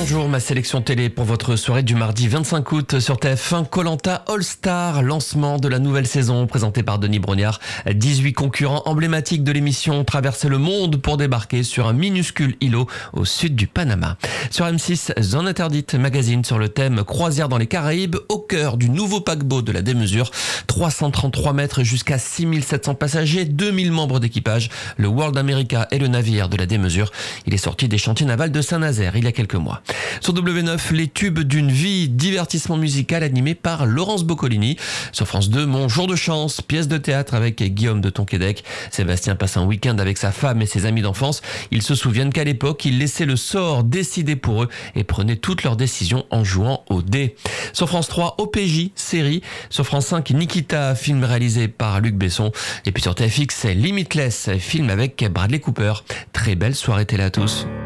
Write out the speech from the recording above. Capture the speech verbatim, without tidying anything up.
Bonjour, ma sélection télé pour votre soirée du mardi vingt-cinq août sur T F un. Koh Lanta All Star, lancement de la nouvelle saison présenté par Denis Brognard. dix-huit concurrents emblématiques de l'émission traversaient le monde pour débarquer sur un minuscule îlot au sud du Panama. Sur M six, Zone Interdite, magazine sur le thème croisière dans les Caraïbes, au cœur du nouveau paquebot de la démesure. trois cent trente-trois mètres jusqu'à six mille sept cents passagers, deux mille membres d'équipage. Le World America est le navire de la démesure. Il est sorti des chantiers navals de Saint-Nazaire il y a quelques mois. Sur W neuf, les tubes d'une vie, divertissement musical animé par Laurence Boccolini. Sur France deux, Mon jour de chance, pièce de théâtre avec Guillaume de Tonquédec. Sébastien passe un week-end avec sa femme et ses amis d'enfance. Ils se souviennent qu'à l'époque, ils laissaient le sort décider pour eux et prenaient toutes leurs décisions en jouant au dé. Sur France trois, O P J, série. Sur France cinq, Nikita, film réalisé par Luc Besson. Et puis sur T F X, Limitless, film avec Bradley Cooper. Très belle soirée télé à tous.